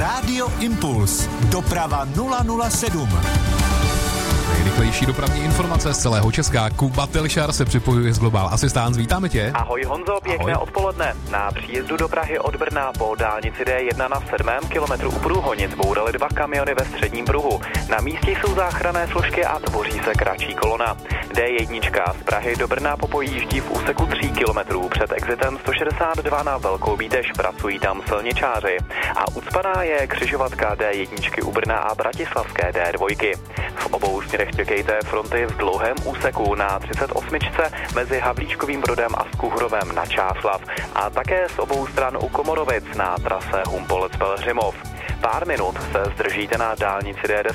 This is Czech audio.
Rádio Impuls. Doprava 007. Nejrychlejší dopravní informace z celého Česka. Kuba Telšar se připojuje z Global Assistance. Vítáme tě. Ahoj Honzo, pěkné odpoledne. Na příjezdu do Prahy od Brna po dálnici D1 na 7. kilometru u Průhonic bouraly 2 kamiony ve středním pruhu. Na místě jsou záchranné složky a tvoří se kratší kolona. D1 z Prahy do Brna popojíždí v úseku 3 kilometrů před exitem 162 na Velkou Bítež, pracují tam silničáři. A ucpaná je křižovatka D1 u Brna a bratislavské D2. V obou směrech čekejte fronty v dlouhém úseku na 38 mezi Havlíčkovým Brodem a Skuhrovem na Čáslav a také z obou stran u Komorovic na trase Humpolec-Pelhřimov. Pár minut se zdržíte na dálnici D10